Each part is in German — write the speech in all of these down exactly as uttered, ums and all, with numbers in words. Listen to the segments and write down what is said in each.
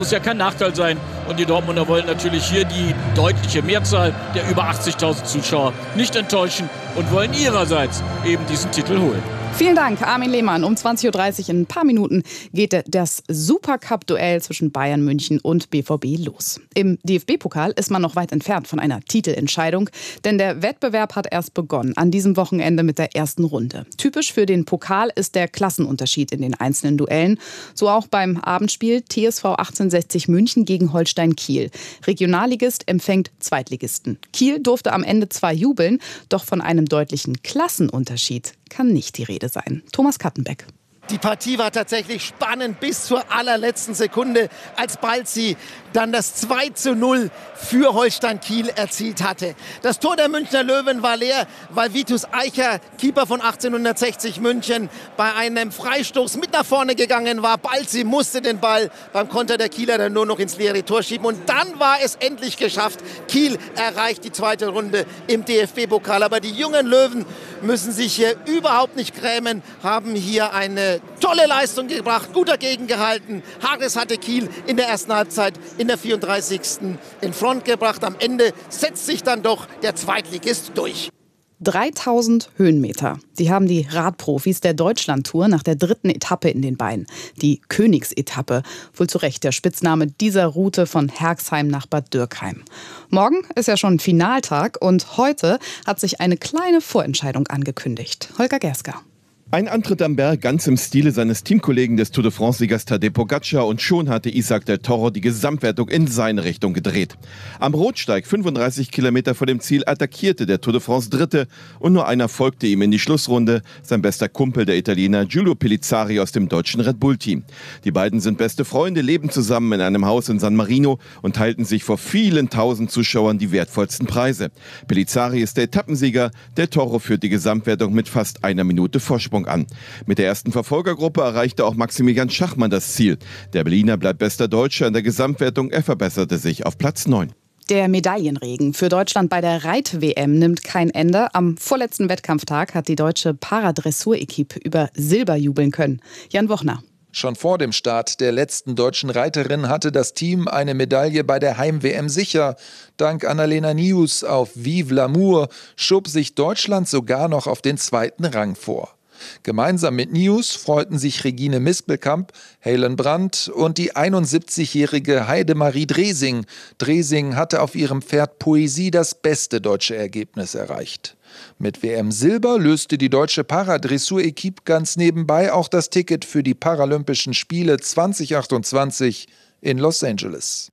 Muss ja kein Nachteil sein. Und die Dortmunder wollen natürlich hier die deutliche Mehrzahl der über achtzigtausend Zuschauer nicht enttäuschen und wollen ihrerseits eben diesen Titel holen. Vielen Dank, Armin Lehmann. Um zwanzig Uhr dreißig in ein paar Minuten geht das Supercup-Duell zwischen Bayern München und B V B los. Im D F B-Pokal ist man noch weit entfernt von einer Titelentscheidung, denn der Wettbewerb hat erst begonnen, an diesem Wochenende mit der ersten Runde. Typisch für den Pokal ist der Klassenunterschied in den einzelnen Duellen. So auch beim Abendspiel T S V achtzehnhundertsechzig München gegen Holstein Kiel. Regionalligist empfängt Zweitligisten. Kiel durfte am Ende zwar jubeln, doch von einem deutlichen Klassenunterschied kann nicht die Rede sein. Thomas Kattenbeck. Die Partie war tatsächlich spannend bis zur allerletzten Sekunde, als Balzi dann das zwei zu null für Holstein Kiel erzielt hatte. Das Tor der Münchner Löwen war leer, weil Vitus Eicher, Keeper von achtzehnhundertsechzig München, bei einem Freistoß mit nach vorne gegangen war. Balzi musste den Ball beim Konter der Kieler dann nur noch ins leere Tor schieben. Und dann war es endlich geschafft. Kiel erreicht die zweite Runde im D F B-Pokal. Aber die jungen Löwen müssen sich hier überhaupt nicht grämen, haben hier eine tolle Leistung gebracht, gut dagegen gehalten. Harris hatte Kiel in der ersten Halbzeit in der vierunddreißigsten in Front gebracht. Am Ende setzt sich dann doch der Zweitligist durch. dreitausend Höhenmeter. Die haben die Radprofis der Deutschlandtour nach der dritten Etappe in den Beinen. Die Königsetappe, wohl zu Recht der Spitzname dieser Route von Herxheim nach Bad Dürkheim. Morgen ist ja schon Finaltag und heute hat sich eine kleine Vorentscheidung angekündigt. Holger Gersker. Ein Antritt am Berg ganz im Stile seines Teamkollegen des Tour de France-Siegers Tadej Pogacar und schon hatte Isaac del Toro die Gesamtwertung in seine Richtung gedreht. Am Rotsteig, fünfunddreißig Kilometer vor dem Ziel, attackierte der Tour de France Dritte und nur einer folgte ihm in die Schlussrunde, sein bester Kumpel, der Italiener Giulio Pellizzari aus dem deutschen Red Bull-Team. Die beiden sind beste Freunde, leben zusammen in einem Haus in San Marino und teilten sich vor vielen tausend Zuschauern die wertvollsten Preise. Pellizzari ist der Etappensieger, del Toro führt die Gesamtwertung mit fast einer Minute Vorsprung an. Mit der ersten Verfolgergruppe erreichte auch Maximilian Schachmann das Ziel. Der Berliner bleibt bester Deutscher in der Gesamtwertung. Er verbesserte sich auf Platz neun. Der Medaillenregen für Deutschland bei der Reit-W M nimmt kein Ende. Am vorletzten Wettkampftag hat die deutsche Paradressur-Equipe über Silber jubeln können. Jan Wochner. Schon vor dem Start der letzten deutschen Reiterin hatte das Team eine Medaille bei der Heim-W M sicher. Dank Annalena Nius auf Vive l'Amour schob sich Deutschland sogar noch auf den zweiten Rang vor. Gemeinsam mit Nius freuten sich Regine Mispelkamp, Helen Brandt und die einundsiebzigjährige Heidemarie Dresing. Dresing hatte auf ihrem Pferd Poesie das beste deutsche Ergebnis erreicht. Mit W M-Silber löste die deutsche Paradressur-Equipe ganz nebenbei auch das Ticket für die Paralympischen Spiele zwanzig achtundzwanzig in Los Angeles.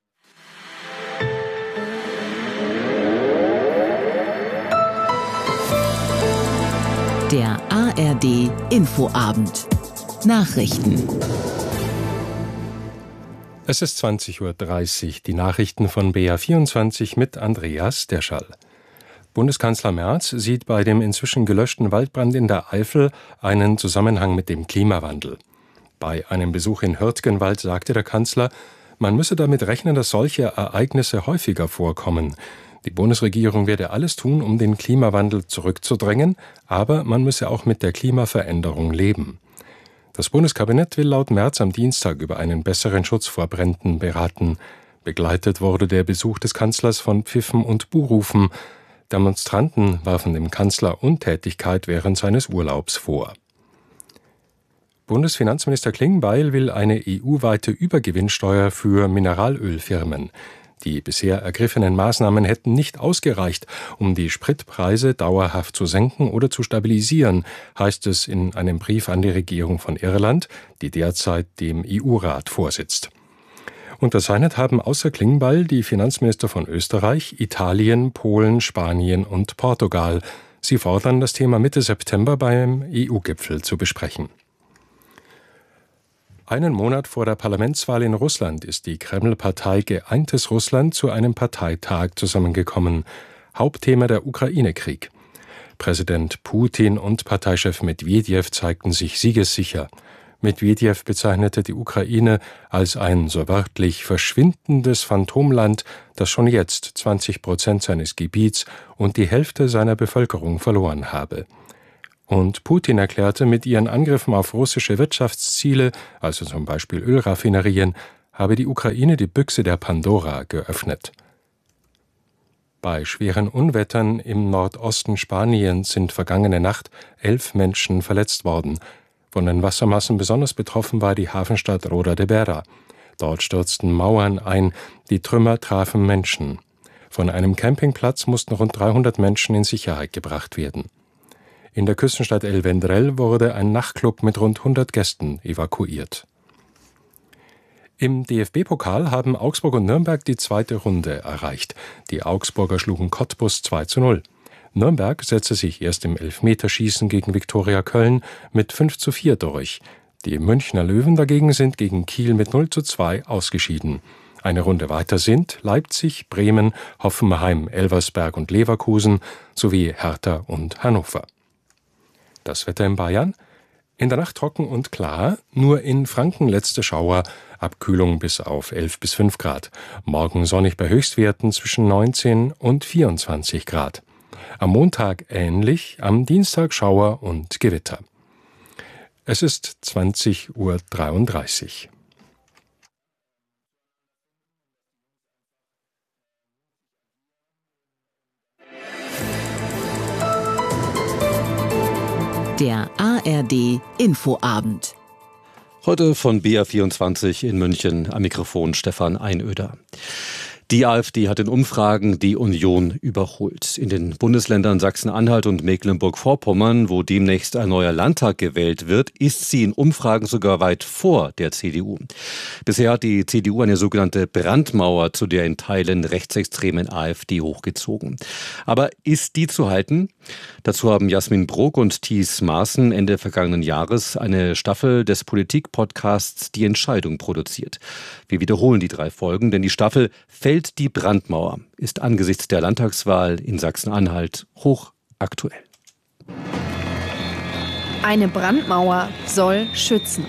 Der A R D Infoabend. Nachrichten. Es ist zwanzig Uhr dreißig. Die Nachrichten von B R vierundzwanzig mit Andreas Derschall. Bundeskanzler Merz sieht bei dem inzwischen gelöschten Waldbrand in der Eifel einen Zusammenhang mit dem Klimawandel. Bei einem Besuch in Hürtgenwald sagte der Kanzler, man müsse damit rechnen, dass solche Ereignisse häufiger vorkommen. Die Bundesregierung werde alles tun, um den Klimawandel zurückzudrängen, aber man müsse auch mit der Klimaveränderung leben. Das Bundeskabinett will laut Merz am Dienstag über einen besseren Schutz vor Bränden beraten. Begleitet wurde der Besuch des Kanzlers von Pfiffen und Buhrufen. Demonstranten warfen dem Kanzler Untätigkeit während seines Urlaubs vor. Bundesfinanzminister Klingbeil will eine E U-weite Übergewinnsteuer für Mineralölfirmen. Die bisher ergriffenen Maßnahmen hätten nicht ausgereicht, um die Spritpreise dauerhaft zu senken oder zu stabilisieren, heißt es in einem Brief an die Regierung von Irland, die derzeit dem E U-Rat vorsitzt. Unterzeichnet haben außer Klingbeil die Finanzminister von Österreich, Italien, Polen, Spanien und Portugal. Sie fordern, das Thema Mitte September beim E U-Gipfel zu besprechen. Einen Monat vor der Parlamentswahl in Russland ist die Kreml-Partei Geeintes Russland zu einem Parteitag zusammengekommen. Hauptthema der Ukraine-Krieg. Präsident Putin und Parteichef Medwedew zeigten sich siegessicher. Medwedew bezeichnete die Ukraine als ein so wörtlich verschwindendes Phantomland, das schon jetzt zwanzig Prozent seines Gebiets und die Hälfte seiner Bevölkerung verloren habe. Und Putin erklärte, mit ihren Angriffen auf russische Wirtschaftsziele, also zum Beispiel Ölraffinerien, habe die Ukraine die Büchse der Pandora geöffnet. Bei schweren Unwettern im Nordosten Spaniens sind vergangene Nacht elf Menschen verletzt worden. Von den Wassermassen besonders betroffen war die Hafenstadt Roda de Berra. Dort stürzten Mauern ein, die Trümmer trafen Menschen. Von einem Campingplatz mussten rund dreihundert Menschen in Sicherheit gebracht werden. In der Küstenstadt El Vendrell wurde ein Nachtclub mit rund hundert Gästen evakuiert. Im D F B-Pokal haben Augsburg und Nürnberg die zweite Runde erreicht. Die Augsburger schlugen Cottbus zwei zu null. Nürnberg setzte sich erst im Elfmeterschießen gegen Viktoria Köln mit fünf zu vier durch. Die Münchner Löwen dagegen sind gegen Kiel mit null zu zwei ausgeschieden. Eine Runde weiter sind Leipzig, Bremen, Hoffenheim, Elversberg und Leverkusen sowie Hertha und Hannover. Das Wetter in Bayern? In der Nacht trocken und klar, nur in Franken letzte Schauer, Abkühlung bis auf elf bis fünf Grad. Morgen sonnig bei Höchstwerten zwischen neunzehn und vierundzwanzig Grad. Am Montag ähnlich, am Dienstag Schauer und Gewitter. Es ist zwanzig Uhr dreiunddreißig. Der A R D Infoabend. Heute von B R vierundzwanzig in München, am Mikrofon Stefan Einöder. Die AfD hat in Umfragen die Union überholt. In den Bundesländern Sachsen-Anhalt und Mecklenburg-Vorpommern, wo demnächst ein neuer Landtag gewählt wird, ist sie in Umfragen sogar weit vor der C D U. Bisher hat die C D U eine sogenannte Brandmauer zu der in Teilen rechtsextremen AfD hochgezogen. Aber ist die zu halten? Dazu haben Jasmin Brok und Thies Maaßen Ende vergangenen Jahres eine Staffel des Politik-Podcasts Die Entscheidung produziert. Wir wiederholen die drei Folgen, denn die Staffel Fällt die Brandmauer ist angesichts der Landtagswahl in Sachsen-Anhalt hochaktuell. Eine Brandmauer soll schützen.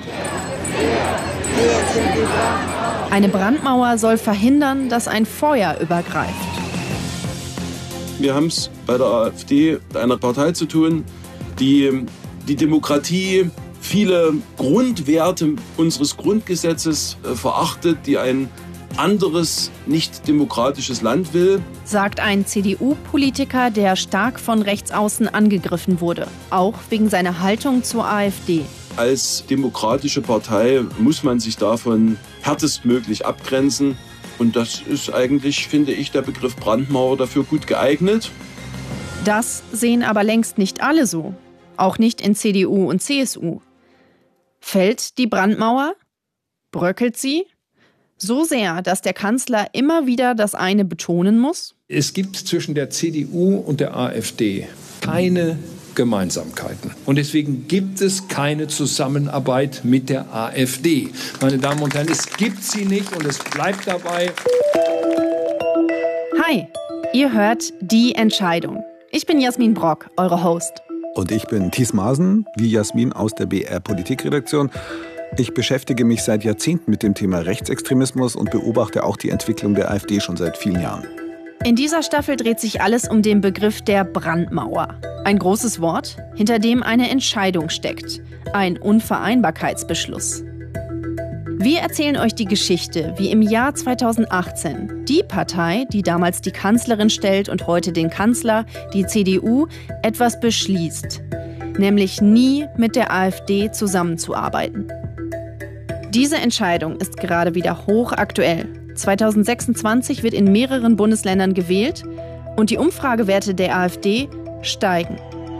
Eine Brandmauer soll verhindern, dass ein Feuer übergreift. Wir haben es bei der AfD mit einer Partei zu tun, die die Demokratie, viele Grundwerte unseres Grundgesetzes verachtet, die ein anderes, nicht demokratisches Land will. Sagt ein C D U-Politiker, der stark von rechts außen angegriffen wurde, auch wegen seiner Haltung zur AfD. Als demokratische Partei muss man sich davon härtestmöglich abgrenzen. Und das ist eigentlich, finde ich, der Begriff Brandmauer dafür gut geeignet. Das sehen aber längst nicht alle so. Auch nicht in C D U und C S U. Fällt die Brandmauer? Bröckelt sie? So sehr, dass der Kanzler immer wieder das eine betonen muss? Es gibt zwischen der C D U und der AfD keine Gemeinsamkeiten. Und deswegen gibt es keine Zusammenarbeit mit der AfD. Meine Damen und Herren, es gibt sie nicht und es bleibt dabei. Hi, ihr hört Die Entscheidung. Ich bin Jasmin Brock, eure Host. Und ich bin Thies Maaßen, wie Jasmin aus der B R Politikredaktion. Ich beschäftige mich seit Jahrzehnten mit dem Thema Rechtsextremismus und beobachte auch die Entwicklung der AfD schon seit vielen Jahren. In dieser Staffel dreht sich alles um den Begriff der Brandmauer. Ein großes Wort, hinter dem eine Entscheidung steckt. Ein Unvereinbarkeitsbeschluss. Wir erzählen euch die Geschichte, wie im Jahr zweitausendachtzehn die Partei, die damals die Kanzlerin stellt und heute den Kanzler, die C D U, etwas beschließt. Nämlich nie mit der AfD zusammenzuarbeiten. Diese Entscheidung ist gerade wieder hochaktuell. zweitausendsechsundzwanzig wird in mehreren Bundesländern gewählt und die Umfragewerte der AfD steigen.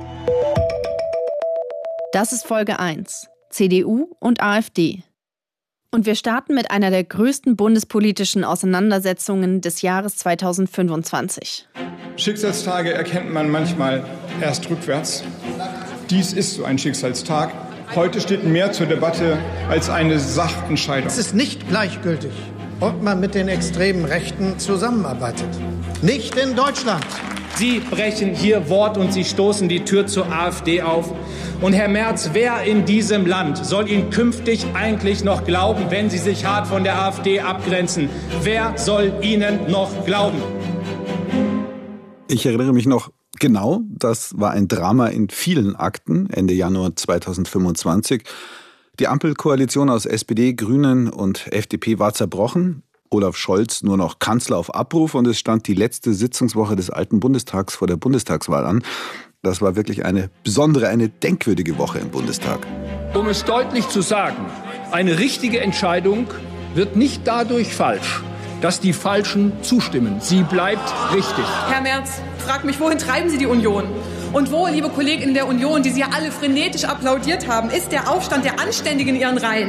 Das ist Folge eins, C D U und AfD. Und wir starten mit einer der größten bundespolitischen Auseinandersetzungen des Jahres zweitausendfünfundzwanzig. Schicksalstage erkennt man manchmal erst rückwärts. Dies ist so ein Schicksalstag. Heute steht mehr zur Debatte als eine Sachentscheidung. Es ist nicht gleichgültig, ob man mit den extremen Rechten zusammenarbeitet. Nicht in Deutschland. Sie brechen hier Wort und Sie stoßen die Tür zur AfD auf. Und Herr Merz, wer in diesem Land soll Ihnen künftig eigentlich noch glauben, wenn Sie sich hart von der AfD abgrenzen? Wer soll Ihnen noch glauben? Ich erinnere mich noch genau, das war ein Drama in vielen Akten, Ende Januar zweitausendfünfundzwanzig. Die Ampelkoalition aus S P D, Grünen und F D P war zerbrochen. Olaf Scholz nur noch Kanzler auf Abruf und es stand die letzte Sitzungswoche des alten Bundestags vor der Bundestagswahl an. Das war wirklich eine besondere, eine denkwürdige Woche im Bundestag. Um es deutlich zu sagen, eine richtige Entscheidung wird nicht dadurch falsch, dass die Falschen zustimmen. Sie bleibt richtig. Herr Merz, fragt mich, wohin treiben Sie die Union? Und wo, liebe Kollegen der Union, die Sie ja alle frenetisch applaudiert haben, ist der Aufstand der Anständigen in Ihren Reihen?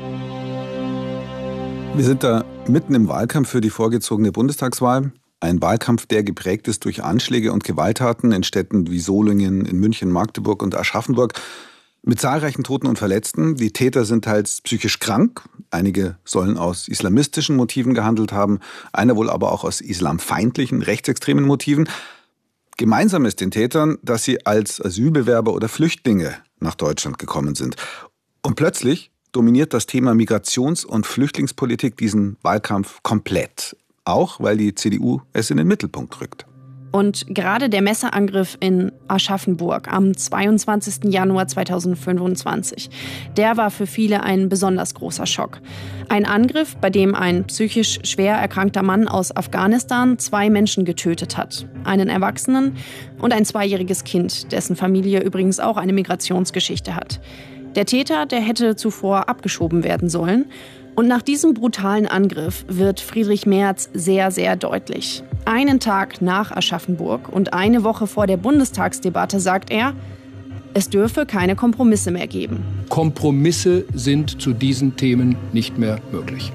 Wir sind da mitten im Wahlkampf für die vorgezogene Bundestagswahl. Ein Wahlkampf, der geprägt ist durch Anschläge und Gewalttaten in Städten wie Solingen, in München, Magdeburg und Aschaffenburg. Mit zahlreichen Toten und Verletzten. Die Täter sind teils psychisch krank. Einige sollen aus islamistischen Motiven gehandelt haben. Einer wohl aber auch aus islamfeindlichen, rechtsextremen Motiven. Gemeinsam ist den Tätern, dass sie als Asylbewerber oder Flüchtlinge nach Deutschland gekommen sind. Und plötzlich dominiert das Thema Migrations- und Flüchtlingspolitik diesen Wahlkampf komplett. Auch weil die C D U es in den Mittelpunkt rückt. Und gerade der Messerangriff in Aschaffenburg am zweiundzwanzigsten Januar zweitausendfünfundzwanzig, der war für viele ein besonders großer Schock. Ein Angriff, bei dem ein psychisch schwer erkrankter Mann aus Afghanistan zwei Menschen getötet hat. Einen Erwachsenen und ein zweijähriges Kind, dessen Familie übrigens auch eine Migrationsgeschichte hat. Der Täter, der hätte zuvor abgeschoben werden sollen. Und nach diesem brutalen Angriff wird Friedrich Merz sehr, sehr deutlich. Einen Tag nach Aschaffenburg und eine Woche vor der Bundestagsdebatte sagt er, es dürfe keine Kompromisse mehr geben. Kompromisse sind zu diesen Themen nicht mehr möglich.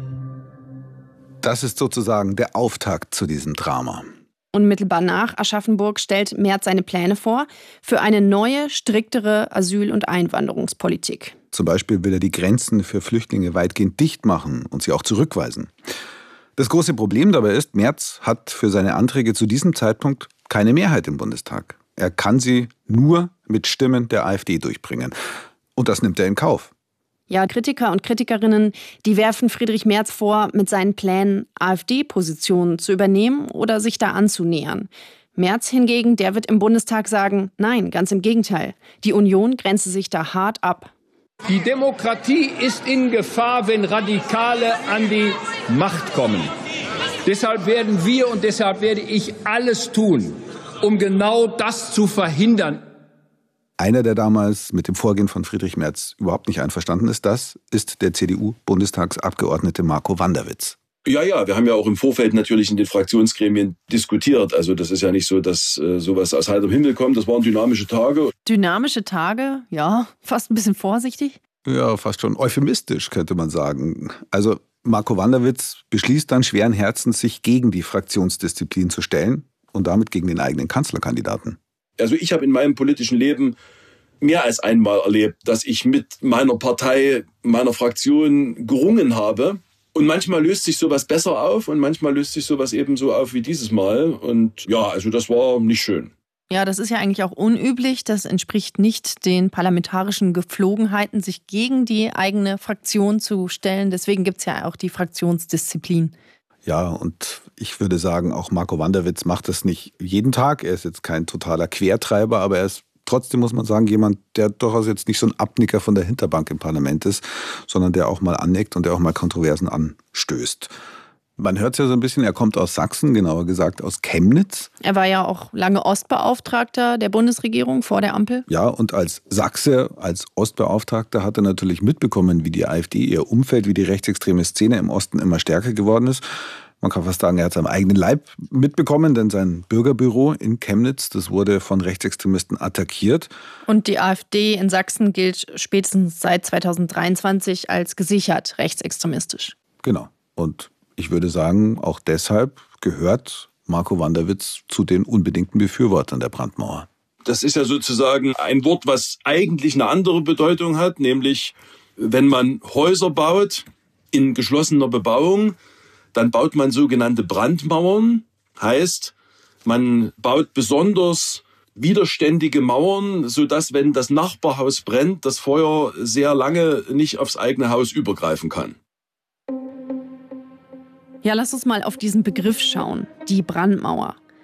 Das ist sozusagen der Auftakt zu diesem Drama. Unmittelbar nach Aschaffenburg stellt Merz seine Pläne vor für eine neue, striktere Asyl- und Einwanderungspolitik. Zum Beispiel will er die Grenzen für Flüchtlinge weitgehend dicht machen und sie auch zurückweisen. Das große Problem dabei ist, Merz hat für seine Anträge zu diesem Zeitpunkt keine Mehrheit im Bundestag. Er kann sie nur mit Stimmen der AfD durchbringen. Und das nimmt er in Kauf. Ja, Kritiker und Kritikerinnen, die werfen Friedrich Merz vor, mit seinen Plänen AfD-Positionen zu übernehmen oder sich da anzunähern. Merz hingegen, der wird im Bundestag sagen, nein, ganz im Gegenteil. Die Union grenze sich da hart ab. Die Demokratie ist in Gefahr, wenn Radikale an die Macht kommen. Deshalb werden wir und deshalb werde ich alles tun, um genau das zu verhindern. Einer, der damals mit dem Vorgehen von Friedrich Merz überhaupt nicht einverstanden ist, das ist der C D U-Bundestagsabgeordnete Marco Wanderwitz. Ja, ja, wir haben ja auch im Vorfeld natürlich in den Fraktionsgremien diskutiert. Also das ist ja nicht so, dass äh, sowas aus heiterem Himmel kommt. Das waren dynamische Tage. Dynamische Tage? Ja, fast ein bisschen vorsichtig. Ja, fast schon euphemistisch, könnte man sagen. Also Marco Wanderwitz beschließt dann schweren Herzens, sich gegen die Fraktionsdisziplin zu stellen und damit gegen den eigenen Kanzlerkandidaten. Also ich habe in meinem politischen Leben mehr als einmal erlebt, dass ich mit meiner Partei, meiner Fraktion gerungen habe. Und manchmal löst sich sowas besser auf und manchmal löst sich sowas eben so auf wie dieses Mal. Und ja, also das war nicht schön. Ja, das ist ja eigentlich auch unüblich. Das entspricht nicht den parlamentarischen Gepflogenheiten, sich gegen die eigene Fraktion zu stellen. Deswegen gibt es ja auch die Fraktionsdisziplin. Ja, und ich würde sagen, auch Marco Wanderwitz macht das nicht jeden Tag. Er ist jetzt kein totaler Quertreiber, aber er ist trotzdem, muss man sagen, jemand, der durchaus jetzt nicht so ein Abnicker von der Hinterbank im Parlament ist, sondern der auch mal aneckt und der auch mal Kontroversen anstößt. Man hört es ja so ein bisschen, er kommt aus Sachsen, genauer gesagt aus Chemnitz. Er war ja auch lange Ostbeauftragter der Bundesregierung vor der Ampel. Ja, und als Sachse, als Ostbeauftragter hat er natürlich mitbekommen, wie die AfD, ihr Umfeld, wie die rechtsextreme Szene im Osten immer stärker geworden ist. Man kann fast sagen, er hat es am eigenen Leib mitbekommen, denn sein Bürgerbüro in Chemnitz, das wurde von Rechtsextremisten attackiert. Und die AfD in Sachsen gilt spätestens seit zweitausenddreiundzwanzig als gesichert rechtsextremistisch. Genau. Und ich würde sagen, auch deshalb gehört Marco Wanderwitz zu den unbedingten Befürwortern der Brandmauer. Das ist ja sozusagen ein Wort, was eigentlich eine andere Bedeutung hat, nämlich wenn man Häuser baut in geschlossener Bebauung, dann baut man sogenannte Brandmauern. Heißt, man baut besonders widerständige Mauern, sodass, wenn das Nachbarhaus brennt, das Feuer sehr lange nicht aufs eigene Haus übergreifen kann. Ja, lass uns mal auf diesen Begriff schauen, die Brandmauer.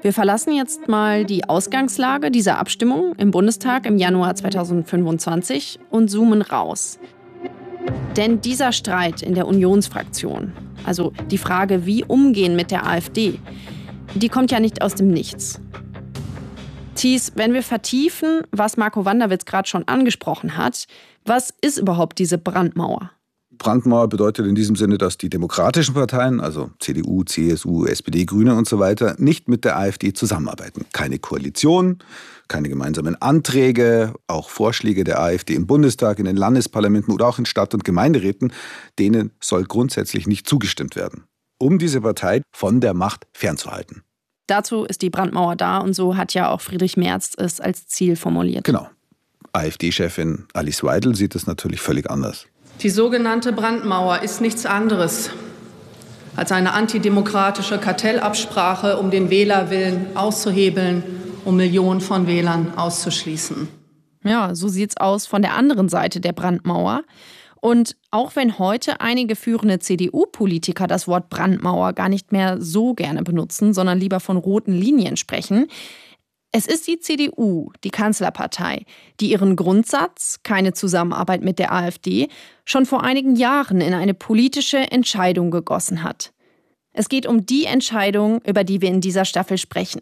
Wir verlassen jetzt mal die Ausgangslage dieser Abstimmung im Bundestag im Januar zweitausendfünfundzwanzig und zoomen raus. Denn dieser Streit in der Unionsfraktion, also die Frage, wie umgehen mit der AfD, die kommt ja nicht aus dem Nichts. Thies, wenn wir vertiefen, was Marco Wanderwitz gerade schon angesprochen hat, was ist überhaupt diese Brandmauer? Brandmauer bedeutet in diesem Sinne, dass die demokratischen Parteien, also C D U, C S U, S P D, Grüne und so weiter, nicht mit der AfD zusammenarbeiten. Keine Koalition, keine gemeinsamen Anträge, auch Vorschläge der AfD im Bundestag, in den Landesparlamenten oder auch in Stadt- und Gemeinderäten, denen soll grundsätzlich nicht zugestimmt werden, um diese Partei von der Macht fernzuhalten. Dazu ist die Brandmauer da und so hat ja auch Friedrich Merz es als Ziel formuliert. Genau. AfD-Chefin Alice Weidel sieht es natürlich völlig anders. Die sogenannte Brandmauer ist nichts anderes als eine antidemokratische Kartellabsprache, um den Wählerwillen auszuhebeln, um Millionen von Wählern auszuschließen. Ja, so sieht's aus von der anderen Seite der Brandmauer. Und auch wenn heute einige führende C D U-Politiker das Wort Brandmauer gar nicht mehr so gerne benutzen, sondern lieber von roten Linien sprechen, es ist die C D U, die Kanzlerpartei, die ihren Grundsatz, keine Zusammenarbeit mit der AfD, schon vor einigen Jahren in eine politische Entscheidung gegossen hat. Es geht um die Entscheidung, über die wir in dieser Staffel sprechen.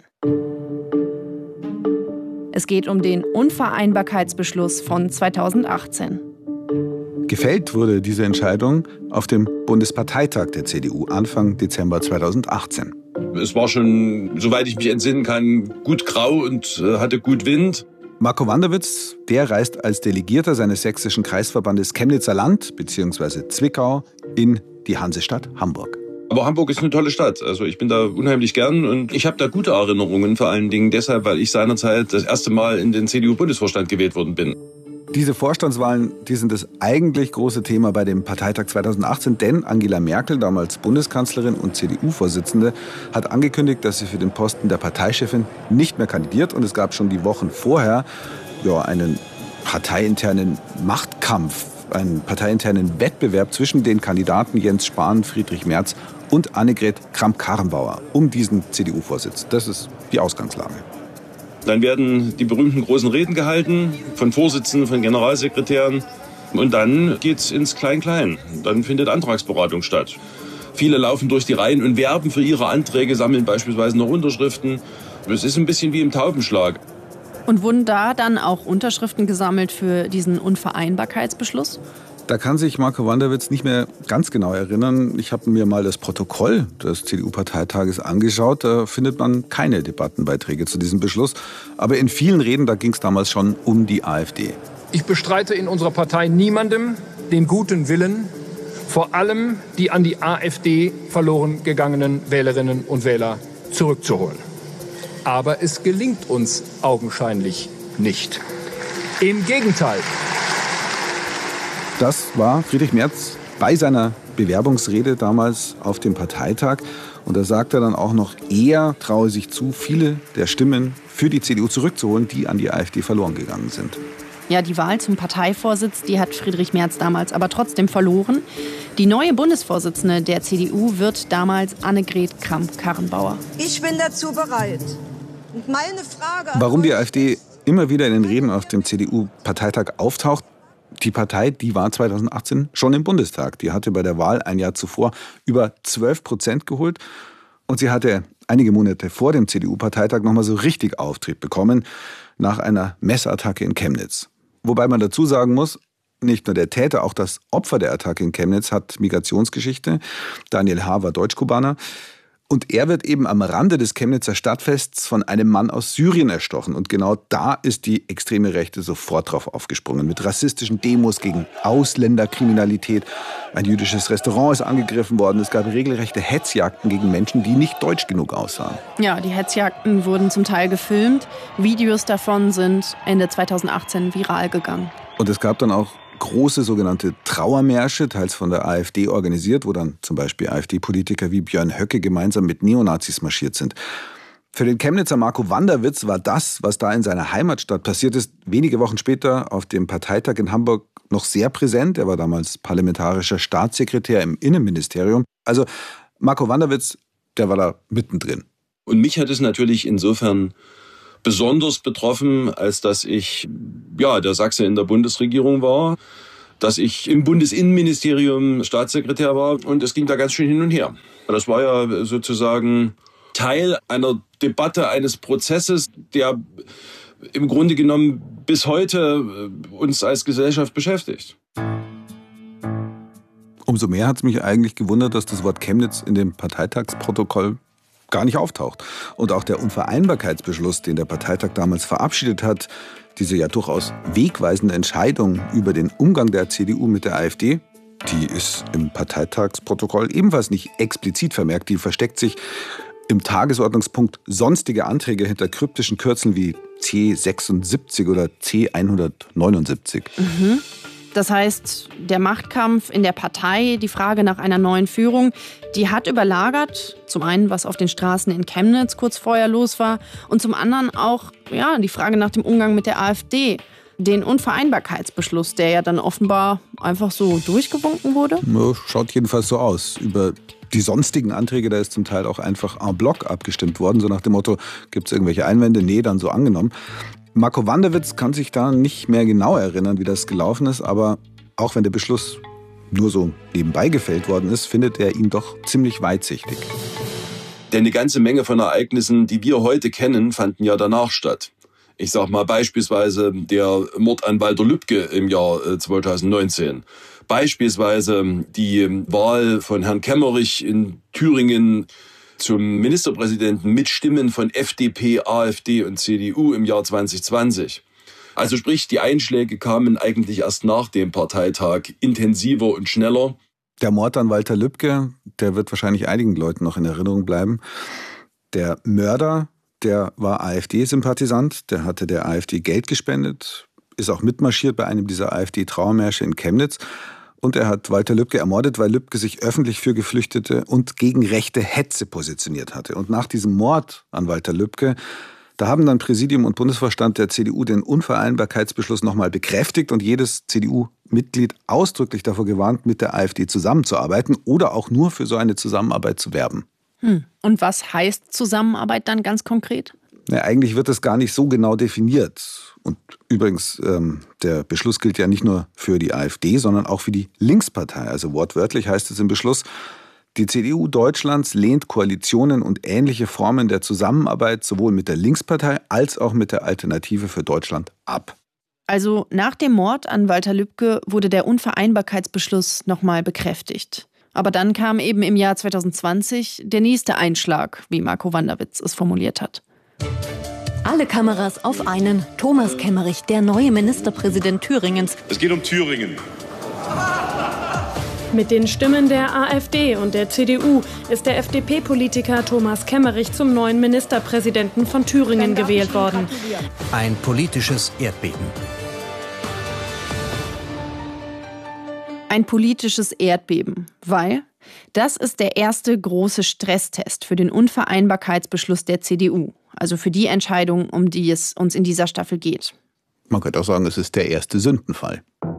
Es geht um den Unvereinbarkeitsbeschluss von zweitausendachtzehn. Gefällt wurde diese Entscheidung auf dem Bundesparteitag der C D U Anfang Dezember zweitausendachtzehn. Es war schon, soweit ich mich entsinnen kann, gut grau und äh, hatte gut Wind. Marco Wanderwitz, der reist als Delegierter seines sächsischen Kreisverbandes Chemnitzer Land bzw. Zwickau in die Hansestadt Hamburg. Aber Hamburg ist eine tolle Stadt. Also ich bin da unheimlich gern und ich habe da gute Erinnerungen, vor allen Dingen deshalb, weil ich seinerzeit das erste Mal in den C D U-Bundesvorstand gewählt worden bin. Diese Vorstandswahlen, die sind das eigentlich große Thema bei dem Parteitag zweitausendachtzehn, denn Angela Merkel, damals Bundeskanzlerin und C D U-Vorsitzende, hat angekündigt, dass sie für den Posten der Parteichefin nicht mehr kandidiert. Und es gab schon die Wochen vorher ja, einen parteiinternen Machtkampf, einen parteiinternen Wettbewerb zwischen den Kandidaten Jens Spahn, Friedrich Merz und Annegret Kramp-Karrenbauer um diesen C D U-Vorsitz. Das ist die Ausgangslage. Dann werden die berühmten großen Reden gehalten von Vorsitzenden, von Generalsekretären. Und dann geht's ins Klein-Klein. Dann findet Antragsberatung statt. Viele laufen durch die Reihen und werben für ihre Anträge, sammeln beispielsweise noch Unterschriften. Es ist ein bisschen wie im Taubenschlag. Und wurden da dann auch Unterschriften gesammelt für diesen Unvereinbarkeitsbeschluss? Da kann sich Marco Wanderwitz nicht mehr ganz genau erinnern. Ich habe mir mal das Protokoll des C D U-Parteitages angeschaut. Da findet man keine Debattenbeiträge zu diesem Beschluss. Aber in vielen Reden, da ging es damals schon um die AfD. Ich bestreite in unserer Partei niemandem den guten Willen, vor allem die an die AfD verloren gegangenen Wählerinnen und Wähler zurückzuholen. Aber es gelingt uns augenscheinlich nicht. Im Gegenteil. Das war Friedrich Merz bei seiner Bewerbungsrede damals auf dem Parteitag. Und da sagt er dann auch noch, er traue sich zu, viele der Stimmen für die C D U zurückzuholen, die an die AfD verloren gegangen sind. Ja, die Wahl zum Parteivorsitz, die hat Friedrich Merz damals aber trotzdem verloren. Die neue Bundesvorsitzende der C D U wird damals Annegret Kramp-Karrenbauer. Ich bin dazu bereit. Und meine Frage... Warum die AfD immer wieder in den Reden auf dem C D U-Parteitag auftaucht? Die Partei, die war zweitausendachtzehn schon im Bundestag. Die hatte bei der Wahl ein Jahr zuvor über zwölf Prozent geholt. Und sie hatte einige Monate vor dem C D U-Parteitag noch mal so richtig Auftrieb bekommen nach einer Messerattacke in Chemnitz. Wobei man dazu sagen muss, nicht nur der Täter, auch das Opfer der Attacke in Chemnitz hat Migrationsgeschichte. Daniel H. war Deutschkubaner. Und er wird eben am Rande des Chemnitzer Stadtfests von einem Mann aus Syrien erstochen. Und genau da ist die extreme Rechte sofort drauf aufgesprungen. Mit rassistischen Demos gegen Ausländerkriminalität. Ein jüdisches Restaurant ist angegriffen worden. Es gab regelrechte Hetzjagden gegen Menschen, die nicht deutsch genug aussahen. Ja, die Hetzjagden wurden zum Teil gefilmt. Videos davon sind Ende zweitausendachtzehn viral gegangen. Und es gab dann auch große sogenannte Trauermärsche, teils von der AfD organisiert, wo dann zum Beispiel AfD-Politiker wie Björn Höcke gemeinsam mit Neonazis marschiert sind. Für den Chemnitzer Marco Wanderwitz war das, was da in seiner Heimatstadt passiert ist, wenige Wochen später auf dem Parteitag in Hamburg noch sehr präsent. Er war damals parlamentarischer Staatssekretär im Innenministerium. Also Marco Wanderwitz, der war da mittendrin. Und mich hat es natürlich insofern besonders betroffen, als dass ich ja der Sachse in der Bundesregierung war, dass ich im Bundesinnenministerium Staatssekretär war und es ging da ganz schön hin und her. Das war ja sozusagen Teil einer Debatte, eines Prozesses, der im Grunde genommen bis heute uns als Gesellschaft beschäftigt. Umso mehr hat es mich eigentlich gewundert, dass das Wort Chemnitz in dem Parteitagsprotokoll gar nicht auftaucht. Und auch der Unvereinbarkeitsbeschluss, den der Parteitag damals verabschiedet hat, diese ja durchaus wegweisende Entscheidung über den Umgang der C D U mit der AfD, die ist im Parteitagsprotokoll ebenfalls nicht explizit vermerkt. Die versteckt sich im Tagesordnungspunkt sonstige Anträge hinter kryptischen Kürzeln wie C sechsundsiebzig oder C hundertneunundsiebzig. Mhm. Das heißt, der Machtkampf in der Partei, die Frage nach einer neuen Führung, die hat überlagert, zum einen, was auf den Straßen in Chemnitz kurz vorher los war, und zum anderen auch ja, die Frage nach dem Umgang mit der AfD. Den Unvereinbarkeitsbeschluss, der ja dann offenbar einfach so durchgewunken wurde? Ja, schaut jedenfalls so aus. Über die sonstigen Anträge, da ist zum Teil auch einfach en bloc abgestimmt worden, so nach dem Motto, gibt es irgendwelche Einwände? Nee, dann so angenommen. Marco Wanderwitz kann sich da nicht mehr genau erinnern, wie das gelaufen ist, aber auch wenn der Beschluss nur so nebenbei gefällt worden ist, findet er ihn doch ziemlich weitsichtig. Denn eine ganze Menge von Ereignissen, die wir heute kennen, fanden ja danach statt. Ich sag mal beispielsweise der Mord an Walter Lübcke im Jahr zweitausendneunzehn. Beispielsweise die Wahl von Herrn Kemmerich in Thüringen zum Ministerpräsidenten mit Stimmen von F D P, AfD und C D U im Jahr zwanzig zwanzig. Also sprich, die Einschläge kamen eigentlich erst nach dem Parteitag intensiver und schneller. Der Mord an Walter Lübcke, der wird wahrscheinlich einigen Leuten noch in Erinnerung bleiben. Der Mörder, der war AfD-Sympathisant, der hatte der AfD Geld gespendet, ist auch mitmarschiert bei einem dieser AfD-Trauermärsche in Chemnitz. Und er hat Walter Lübcke ermordet, weil Lübcke sich öffentlich für Geflüchtete und gegen rechte Hetze positioniert hatte. Und nach diesem Mord an Walter Lübcke, da haben dann Präsidium und Bundesvorstand der C D U den Unvereinbarkeitsbeschluss nochmal bekräftigt und jedes C D U-Mitglied ausdrücklich davor gewarnt, mit der AfD zusammenzuarbeiten oder auch nur für so eine Zusammenarbeit zu werben. Hm. Und was heißt Zusammenarbeit dann ganz konkret? Ja, eigentlich wird das gar nicht so genau definiert. Und übrigens, ähm, der Beschluss gilt ja nicht nur für die AfD, sondern auch für die Linkspartei. Also wortwörtlich heißt es im Beschluss, die C D U Deutschlands lehnt Koalitionen und ähnliche Formen der Zusammenarbeit sowohl mit der Linkspartei als auch mit der Alternative für Deutschland ab. Also nach dem Mord an Walter Lübcke wurde der Unvereinbarkeitsbeschluss nochmal bekräftigt. Aber dann kam eben im Jahr zweitausendzwanzig der nächste Einschlag, wie Marco Wanderwitz es formuliert hat. Alle Kameras auf einen. Thomas Kemmerich, der neue Ministerpräsident Thüringens. Es geht um Thüringen. Mit den Stimmen der AfD und der C D U ist der F D P-Politiker Thomas Kemmerich zum neuen Ministerpräsidenten von Thüringen gewählt worden. Ein politisches Erdbeben. Ein politisches Erdbeben, weil das ist der erste große Stresstest für den Unvereinbarkeitsbeschluss der C D U. Also für die Entscheidung, um die es uns in dieser Staffel geht. Man könnte auch sagen, es ist der erste Sündenfall.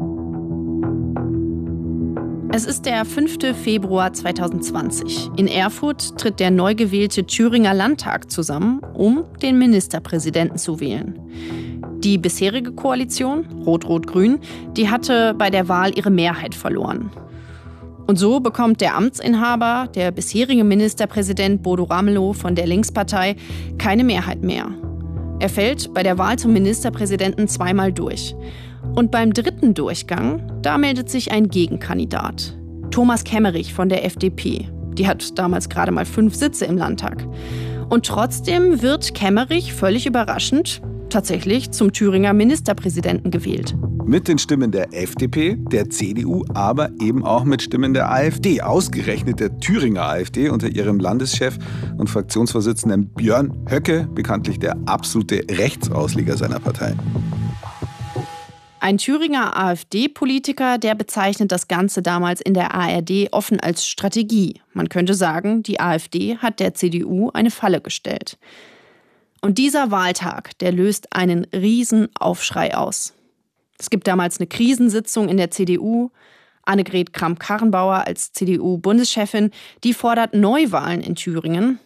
Es ist der fünfte Februar zweitausendzwanzig. In Erfurt tritt der neu gewählte Thüringer Landtag zusammen, um den Ministerpräsidenten zu wählen. Die bisherige Koalition, Rot-Rot-Grün, die hatte bei der Wahl ihre Mehrheit verloren. Und so bekommt der Amtsinhaber, der bisherige Ministerpräsident Bodo Ramelow von der Linkspartei, keine Mehrheit mehr. Er fällt bei der Wahl zum Ministerpräsidenten zweimal durch. Und beim dritten Durchgang, da meldet sich ein Gegenkandidat. Thomas Kemmerich von der F D P. Die hat damals gerade mal fünf Sitze im Landtag. Und trotzdem wird Kemmerich völlig überraschend tatsächlich zum Thüringer Ministerpräsidenten gewählt. Mit den Stimmen der F D P, der C D U, aber eben auch mit Stimmen der AfD. Ausgerechnet der Thüringer AfD unter ihrem Landeschef und Fraktionsvorsitzenden Björn Höcke, bekanntlich der absolute Rechtsausleger seiner Partei. Ein Thüringer AfD-Politiker, der bezeichnet das Ganze damals in der A R D offen als Strategie. Man könnte sagen, die AfD hat der C D U eine Falle gestellt. Und dieser Wahltag, der löst einen riesen Aufschrei aus. Es gibt damals eine Krisensitzung in der C D U. Annegret Kramp-Karrenbauer als C D U-Bundeschefin, die fordert Neuwahlen in Thüringen.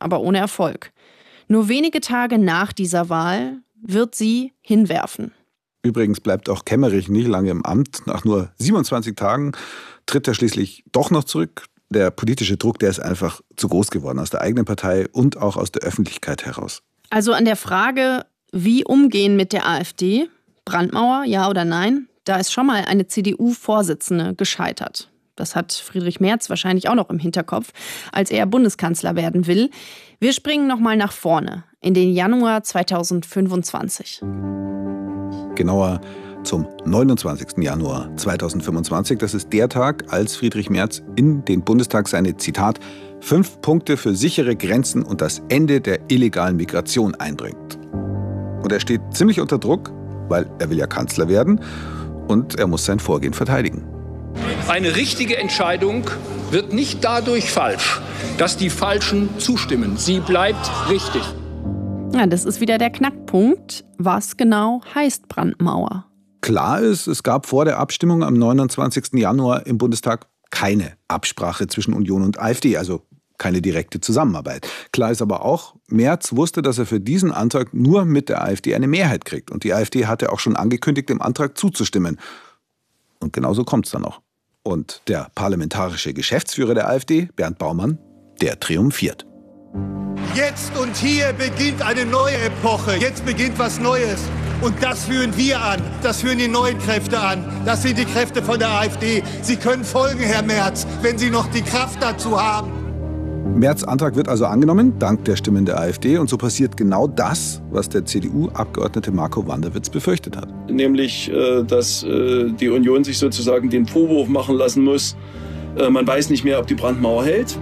aber ohne Erfolg. Nur wenige Tage nach dieser Wahl wird sie hinwerfen. Übrigens bleibt auch Kemmerich nicht lange im Amt. Nach nur siebenundzwanzig Tagen tritt er schließlich doch noch zurück. Der politische Druck, der ist einfach zu groß geworden, aus der eigenen Partei und auch aus der Öffentlichkeit heraus. Also an der Frage, wie umgehen mit der AfD, Brandmauer, ja oder nein, da ist schon mal eine C D U-Vorsitzende gescheitert. Das hat Friedrich Merz wahrscheinlich auch noch im Hinterkopf, als er Bundeskanzler werden will. Wir springen noch mal nach vorne, in den Januar zweitausendfünfundzwanzig. Genauer zum neunundzwanzigsten Januar zweitausendfünfundzwanzig. Das ist der Tag, als Friedrich Merz in den Bundestag seine, Zitat, fünf Punkte für sichere Grenzen und das Ende der illegalen Migration einbringt. Und er steht ziemlich unter Druck, weil er will ja Kanzler werden und er muss sein Vorgehen verteidigen. Eine richtige Entscheidung wird nicht dadurch falsch, dass die Falschen zustimmen. Sie bleibt richtig. Ja, das ist wieder der Knackpunkt. Was genau heißt Brandmauer? Klar ist, es gab vor der Abstimmung am neunundzwanzigsten Januar im Bundestag keine Absprache zwischen Union und AfD, also keine direkte Zusammenarbeit. Klar ist aber auch, Merz wusste, dass er für diesen Antrag nur mit der AfD eine Mehrheit kriegt. Und die AfD hatte auch schon angekündigt, dem Antrag zuzustimmen. Und genauso kommt es dann auch. Und der parlamentarische Geschäftsführer der AfD, Bernd Baumann, der triumphiert. Jetzt und hier beginnt eine neue Epoche. Jetzt beginnt was Neues. Und das führen wir an. Das führen die neuen Kräfte an. Das sind die Kräfte von der AfD. Sie können folgen, Herr Merz, wenn Sie noch die Kraft dazu haben. Merz' Antrag wird also angenommen, dank der Stimmen der AfD. Und so passiert genau das, was der C D U-Abgeordnete Marco Wanderwitz befürchtet hat. Nämlich, dass die Union sich sozusagen den Vorwurf machen lassen muss, man weiß nicht mehr, ob die Brandmauer hält.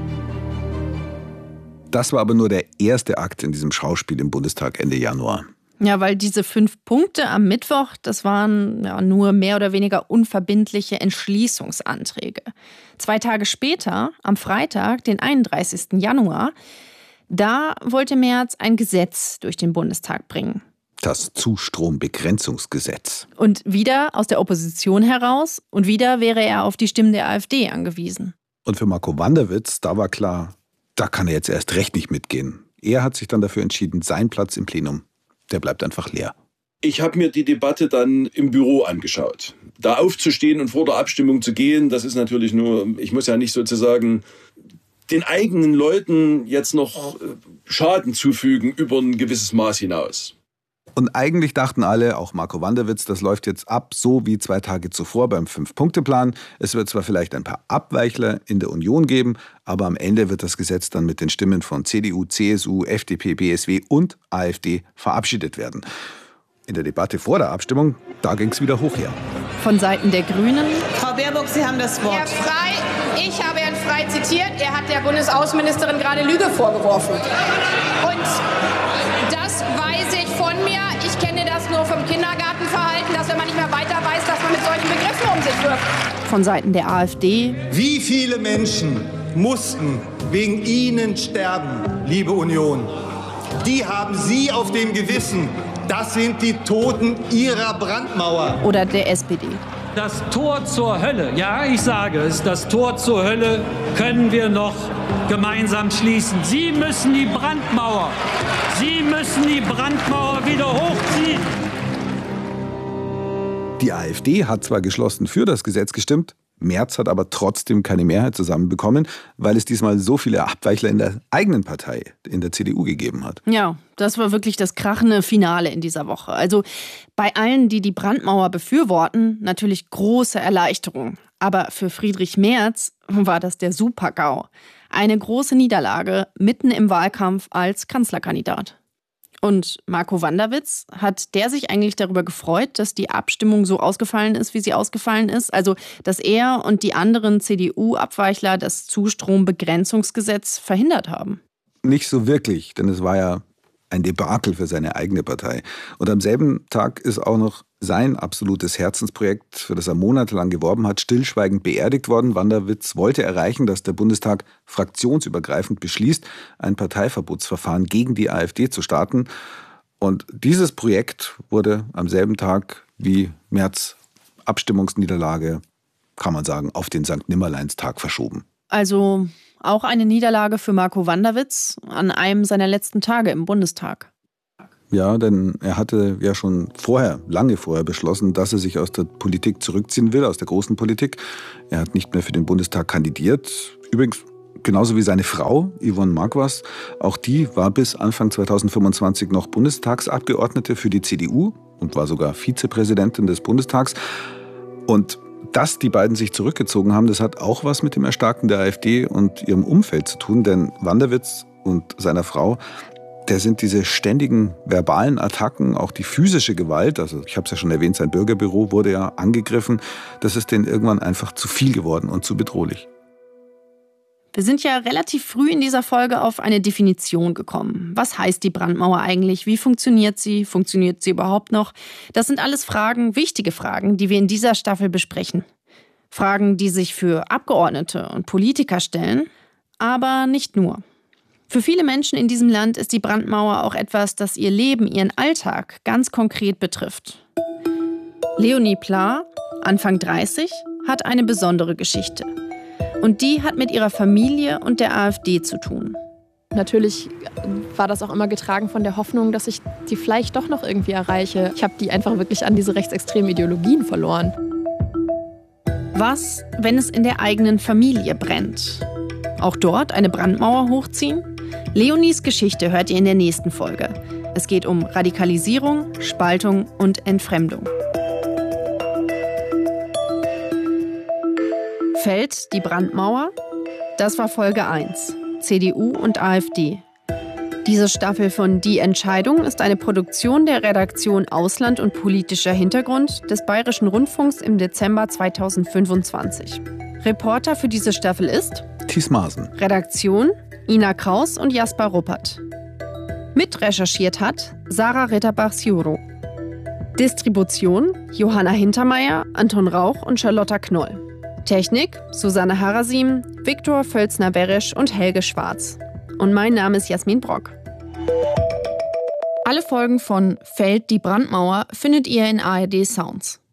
Das war aber nur der erste Akt in diesem Schauspiel im Bundestag Ende Januar. Ja, weil diese fünf Punkte am Mittwoch, das waren ja nur mehr oder weniger unverbindliche Entschließungsanträge. Zwei Tage später, am Freitag, den einunddreißigsten Januar, da wollte Merz ein Gesetz durch den Bundestag bringen. Das Zustrombegrenzungsgesetz. Und wieder aus der Opposition heraus und wieder wäre er auf die Stimmen der AfD angewiesen. Und für Marco Wanderwitz, da war klar, da kann er jetzt erst recht nicht mitgehen. Er hat sich dann dafür entschieden, sein Platz im Plenum, der bleibt einfach leer. Ich habe mir die Debatte dann im Büro angeschaut. Da aufzustehen und vor der Abstimmung zu gehen, das ist natürlich nur, ich muss ja nicht sozusagen den eigenen Leuten jetzt noch Schaden zufügen über ein gewisses Maß hinaus. Und eigentlich dachten alle, auch Marco Wanderwitz, das läuft jetzt ab, so wie zwei Tage zuvor beim Fünf-Punkte-Plan. Es wird zwar vielleicht ein paar Abweichler in der Union geben, aber am Ende wird das Gesetz dann mit den Stimmen von C D U, C S U, F D P, B S W und AfD verabschiedet werden. In der Debatte vor der Abstimmung, da ging es wieder hoch her. Von Seiten der Grünen. Frau Baerbock, Sie haben das Wort. Herr Frey, ich habe Herrn Frey zitiert. Er hat der Bundesaußenministerin gerade Lüge vorgeworfen. Und das weiß ich von mir. Ich kenne das nur vom Kindergartenverhalten, dass wenn man nicht mehr weiter weiß, dass man mit solchen Begriffen um sich wirft. Von Seiten der AfD. Wie viele Menschen mussten wegen Ihnen sterben, liebe Union? Die haben Sie auf dem Gewissen. Das sind die Toten Ihrer Brandmauer. Oder der S P D. Das Tor zur Hölle, ja, ich sage es, das Tor zur Hölle können wir noch gemeinsam schließen. Sie müssen die Brandmauer, Sie müssen die Brandmauer wieder hochziehen. Die AfD hat zwar geschlossen für das Gesetz gestimmt, Merz hat aber trotzdem keine Mehrheit zusammenbekommen, weil es diesmal so viele Abweichler in der eigenen Partei, in der C D U, gegeben hat. Ja, das war wirklich das krachende Finale in dieser Woche. Also bei allen, die die Brandmauer befürworten, natürlich große Erleichterung. Aber für Friedrich Merz war das der Super-GAU. Eine große Niederlage mitten im Wahlkampf als Kanzlerkandidat. Und Marco Wanderwitz, hat der sich eigentlich darüber gefreut, dass die Abstimmung so ausgefallen ist, wie sie ausgefallen ist? Also, dass er und die anderen C D U-Abweichler das Zustrombegrenzungsgesetz verhindert haben? Nicht so wirklich, denn es war ja ein Debakel für seine eigene Partei. Und am selben Tag ist auch noch sein absolutes Herzensprojekt, für das er monatelang geworben hat, stillschweigend beerdigt worden. Wanderwitz wollte erreichen, dass der Bundestag fraktionsübergreifend beschließt, ein Parteiverbotsverfahren gegen die AfD zu starten. Und dieses Projekt wurde am selben Tag wie Merz' Abstimmungsniederlage, kann man sagen, auf den Sankt-Nimmerleins-Tag verschoben. Also auch eine Niederlage für Marco Wanderwitz an einem seiner letzten Tage im Bundestag. Ja, denn er hatte ja schon vorher, lange vorher beschlossen, dass er sich aus der Politik zurückziehen will, aus der großen Politik. Er hat nicht mehr für den Bundestag kandidiert. Übrigens genauso wie seine Frau, Yvonne Marquardt. Auch die war bis Anfang zweitausendfünfundzwanzig noch Bundestagsabgeordnete für die C D U und war sogar Vizepräsidentin des Bundestags. Und dass die beiden sich zurückgezogen haben, das hat auch was mit dem Erstarken der AfD und ihrem Umfeld zu tun. Denn Wanderwitz und seiner Frau, der sind diese ständigen verbalen Attacken, auch die physische Gewalt, also ich habe es ja schon erwähnt, sein Bürgerbüro wurde ja angegriffen, das ist denen irgendwann einfach zu viel geworden und zu bedrohlich. Wir sind ja relativ früh in dieser Folge auf eine Definition gekommen. Was heißt die Brandmauer eigentlich? Wie funktioniert sie? Funktioniert sie überhaupt noch? Das sind alles Fragen, wichtige Fragen, die wir in dieser Staffel besprechen. Fragen, die sich für Abgeordnete und Politiker stellen, aber nicht nur. Für viele Menschen in diesem Land ist die Brandmauer auch etwas, das ihr Leben, ihren Alltag ganz konkret betrifft. Leonie Pla, Anfang dreißig, hat eine besondere Geschichte. Und die hat mit ihrer Familie und der AfD zu tun. Natürlich war das auch immer getragen von der Hoffnung, dass ich die vielleicht doch noch irgendwie erreiche. Ich habe die einfach wirklich an diese rechtsextremen Ideologien verloren. Was, wenn es in der eigenen Familie brennt? Auch dort eine Brandmauer hochziehen? Leonies Geschichte hört ihr in der nächsten Folge. Es geht um Radikalisierung, Spaltung und Entfremdung. Fällt die Brandmauer? Das war Folge eins. C D U und AfD. Diese Staffel von Die Entscheidung ist eine Produktion der Redaktion Ausland und politischer Hintergrund des Bayerischen Rundfunks im Dezember zweitausendfünfundzwanzig. Reporter für diese Staffel ist Thies Maaßen. Redaktion Ina Kraus und Jasper Ruppert. Mitrecherchiert hat Sarah Ritterbach-Siuro. Distribution Johanna Hintermeier, Anton Rauch und Charlotta Knoll. Technik Susanne Harasim, Viktor Völzner-Beresch und Helge Schwarz. Und mein Name ist Jasmin Brock. Alle Folgen von Fällt die Brandmauer findet ihr in A R D Sounds.